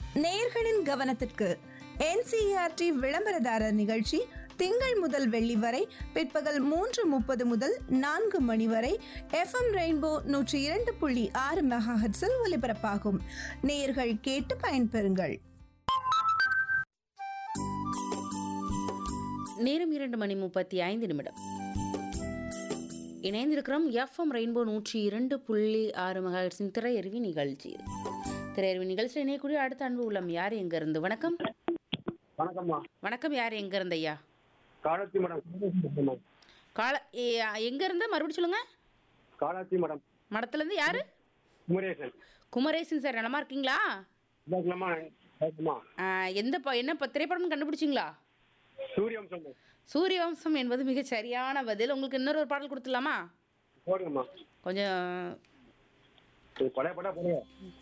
நேயர்களின் கவனத்திற்கு NCERT விளம்பரதாரர் நிகழ்ச்சி திங்கள் முதல் வெள்ளி வரை பிற்பகல் 3:30 முதல் 4 மணி வரை FM ரெயின்போ 102.6 மெகாஹெர்ட்ஸில் ஒலிபரப்பாகும். நேயர்கள் கேட்டு பயன்பெறுங்கள். நேரம் 2:35 இணைந்திருக்கிறோம் FM ரெயின்போ 102.6 மெகாஹெர்ட்ஸின் திரையறிவி நிகழ்ச்சி. திரையறிவி நிகழ்ச்சியில் இணையக்கூடிய அடுத்த அன்பு உள்ளம் யார் எங்க இருந்து? வணக்கம். வணக்கம், யார் எங்க இருந்து ஐயா? காலாத்தி மேடம். எங்க இருந்து மறுபடியும் சொல்லுங்க. காலாத்தி மேடம். மடத்துல இருந்து யாரு? குமரேசன். குமரேசன் சார், நலமா இருக்கீங்களா? என்ன திரைப்படம் கண்டுபிடிச்சிங்களா? சூரியவம்சம். சூரியவம்சம் என்பது மிக சரியான பதில். உங்களுக்கு இன்னொரு பாடல் கொடுத்துடலாமா? போடுங்கம்மா. கொஞ்சம் பழைய படம் போடுங்க.